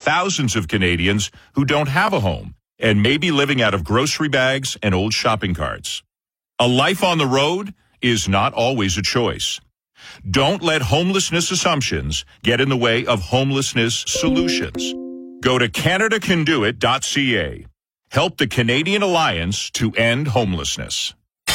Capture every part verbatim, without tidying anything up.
thousands of Canadians who don't have a home and may be living out of grocery bags and old shopping carts. A life on the road is not always a choice. Don't let homelessness assumptions get in the way of homelessness solutions. Go to Canada Can Do It dot C A. Help the Canadian Alliance to End Homelessness.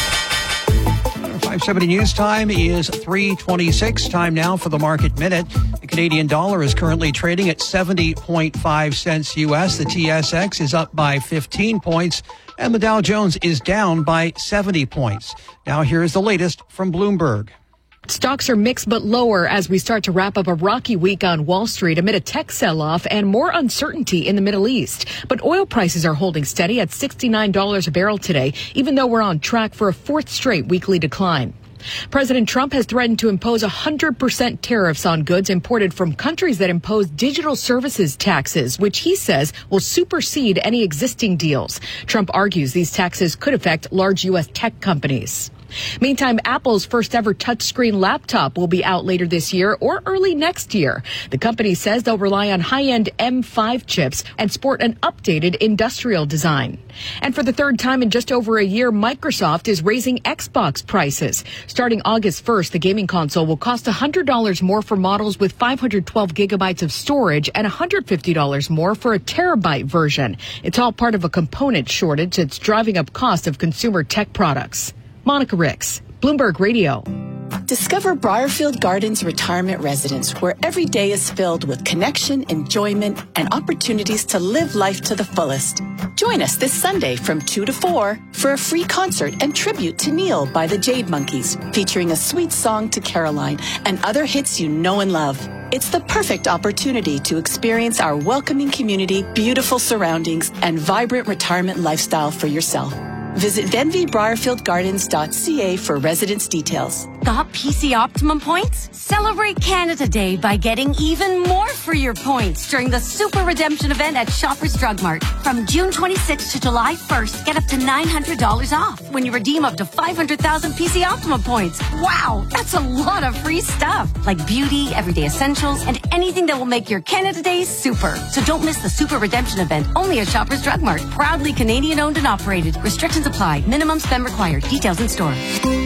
five seventy News Time is three twenty-six. Time now for the Market Minute. The Canadian dollar is currently trading at seventy point five cents U S. The T S X is up by fifteen points, and the Dow Jones is down by seventy points. Now here's the latest from Bloomberg. Stocks are mixed but lower as we start to wrap up a rocky week on Wall Street amid a tech sell-off and more uncertainty in the Middle East. But oil prices are holding steady at sixty-nine dollars a barrel today, even though we're on track for a fourth straight weekly decline. President Trump has threatened to impose one hundred percent tariffs on goods imported from countries that impose digital services taxes, which he says will supersede any existing deals. Trump argues these taxes could affect large U S tech companies. Meantime, Apple's first ever touchscreen laptop will be out later this year or early next year. The company says they'll rely on high-end M five chips and sport an updated industrial design. And for the third time in just over a year, Microsoft is raising Xbox prices. Starting August first, the gaming console will cost one hundred dollars more for models with five hundred twelve gigabytes of storage and one hundred fifty dollars more for a terabyte version. It's all part of a component shortage that's driving up cost of consumer tech products. Monica Ricks, Bloomberg Radio. Discover Briarfield Gardens Retirement Residence, where every day is filled with connection, enjoyment, and opportunities to live life to the fullest. Join us this Sunday from two to four for a free concert and tribute to Neil by the Jade Monkeys, featuring a sweet song to Caroline and other hits you know and love. It's the perfect opportunity to experience our welcoming community, beautiful surroundings, and vibrant retirement lifestyle for yourself. Visit Venvy Briarfield Gardens dot C A for residence details. Got P C Optimum points? Celebrate Canada Day by getting even more for your points during the Super Redemption event at Shoppers Drug Mart. From June twenty-sixth to July first, get up to nine hundred dollars off when you redeem up to five hundred thousand P C Optimum points. Wow, that's a lot of free stuff, like beauty, everyday essentials, and anything that will make your Canada Day super. So don't miss the Super Redemption event, only at Shoppers Drug Mart. Proudly Canadian owned and operated. Restrictions apply. Minimum spend required. Details in store.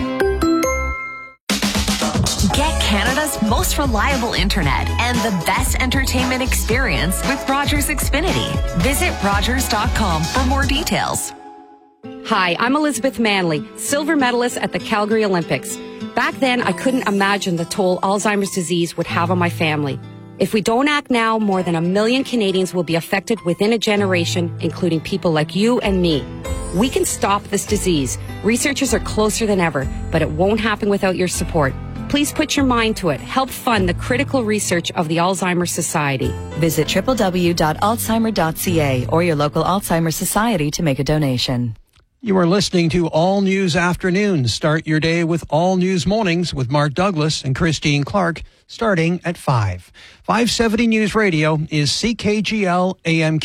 Get Canada's most reliable internet and the best entertainment experience with Rogers Xfinity. Visit Rogers dot com for more details. Hi, I'm Elizabeth Manley, silver medalist at the Calgary Olympics. Back then, I couldn't imagine the toll Alzheimer's disease would have on my family. If we don't act now, more than a million Canadians will be affected within a generation, including people like you and me. We can stop this disease. Researchers are closer than ever, but it won't happen without your support. Please put your mind to it. Help fund the critical research of the Alzheimer's Society. Visit w w w dot alzheimer dot c a or your local Alzheimer's Society to make a donation. You are listening to All News Afternoons. Start your day with All News Mornings with Mark Douglas and Christine Clark, starting at five. five seventy News Radio is C K G L A M